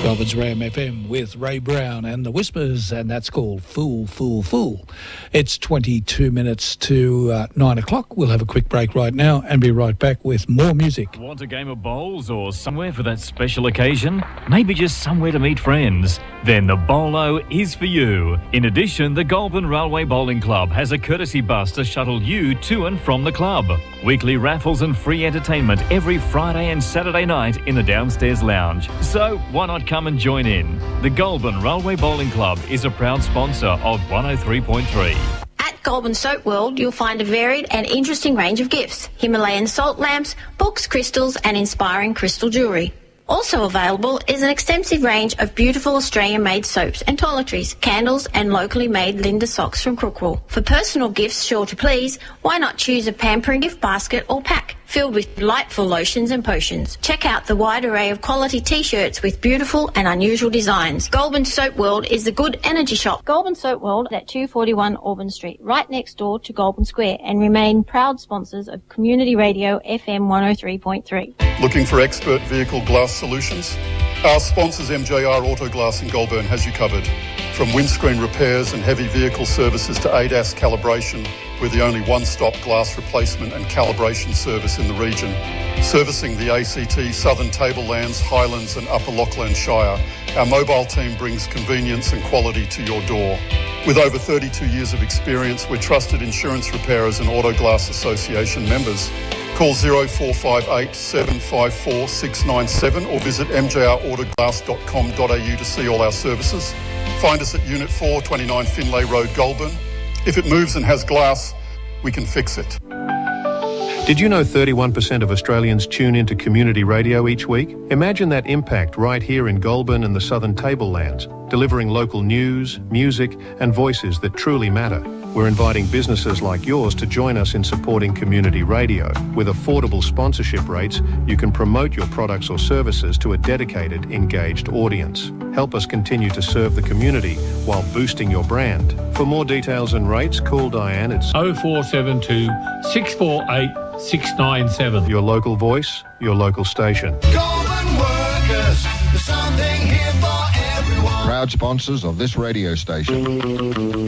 Melbourne's Ram FM with Ray Brown and the Whispers, and that's called Fool, Fool, Fool. It's 22 minutes to 9 o'clock. We'll have a quick break right now and be right back with more music. Want a game of bowls or somewhere for that special occasion? Maybe just somewhere to meet friends? Then the Bolo is for you. In addition, the Goulburn Railway Bowling Club has a courtesy bus to shuttle you to and from the club. Weekly raffles and free entertainment every Friday and Saturday night in the downstairs lounge. So why not come and join in? The Goulburn Railway Bowling Club is a proud sponsor of 103.3. At Goulburn Soap World, you'll find a varied and interesting range of gifts: Himalayan salt lamps, books, crystals and inspiring crystal jewellery. Also available is an extensive range of beautiful Australian-made soaps and toiletries, candles and locally made Linda socks from Crookwell. For personal gifts sure to please, why not choose a pampering gift basket or pack filled with delightful lotions and potions. Check out the wide array of quality T-shirts with beautiful and unusual designs. Goulburn Soap World is the good energy shop. Goulburn Soap World at 241 Auburn Street, right next door to Goulburn Square, and remain proud sponsors of Community Radio FM 103.3. Looking for expert vehicle glass solutions? Our sponsors MJR Auto Glass in Goulburn has you covered. From windscreen repairs and heavy vehicle services to ADAS calibration, we're the only one-stop glass replacement and calibration service in the region. Servicing the ACT, Southern Tablelands, Highlands and Upper Lachlan Shire, our mobile team brings convenience and quality to your door. With over 32 years of experience, we're trusted insurance repairers and Auto Glass Association members. Call 0458 754 697 or visit mjrautoglass.com.au to see all our services. Find us at Unit 4, 29 Finlay Road, Goulburn. If it moves and has glass, we can fix it. Did you know 31% of Australians tune into community radio each week? Imagine that impact right here in Goulburn and the Southern Tablelands, delivering local news, music and voices that truly matter. We're inviting businesses like yours to join us in supporting community radio. With affordable sponsorship rates, you can promote your products or services to a dedicated, engaged audience. Help us continue to serve the community while boosting your brand. For more details and rates, call Diane at 0472 648 697. Your local voice, your local station. Goulburn workers, there's something here for everyone. Proud sponsors of this radio station.